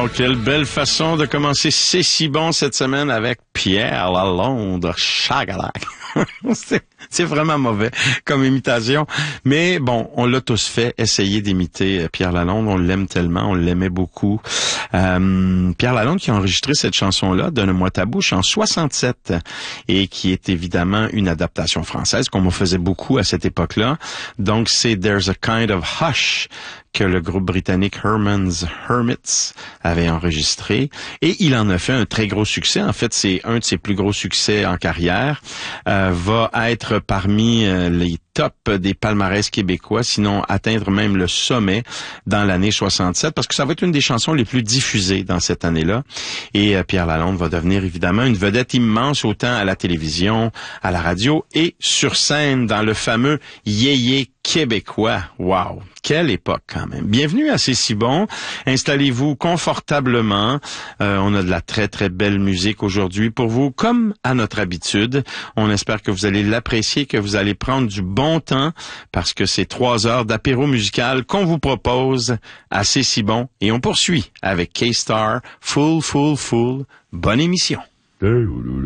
Wow, quelle belle façon de commencer C'est si bon cette semaine avec Pierre Lalonde, Chagalac. C'est vraiment mauvais comme imitation. Mais bon, on l'a tous fait, essayer d'imiter Pierre Lalonde. On l'aime tellement, on l'aimait beaucoup. Pierre Lalonde qui a enregistré cette chanson-là, Donne-moi ta bouche, en 67, et qui est évidemment une adaptation française, comme on faisait beaucoup à cette époque-là. Donc, c'est There's a Kind of Hush que le groupe britannique Herman's Hermits avait enregistré. Et il en a fait un très gros succès. En fait, c'est un de ses plus gros succès en carrière. Va être parmi les top des palmarès québécois, sinon atteindre même le sommet dans l'année 67, parce que ça va être une des chansons les plus diffusées dans cette année-là. Et Pierre Lalonde va devenir évidemment une vedette immense, autant à la télévision, à la radio et sur scène dans le fameux yéyé québécois. Wow! Quelle époque quand même. Bienvenue à C'est si bon. Installez-vous confortablement. On a de la très très belle musique aujourd'hui pour vous, comme à notre habitude. On espère que vous allez l'apprécier, que vous allez prendre du bon temps, parce que c'est 3 heures d'apéro musical qu'on vous propose à C'est si bon. Et on poursuit avec K-Star, Full. Bonne émission.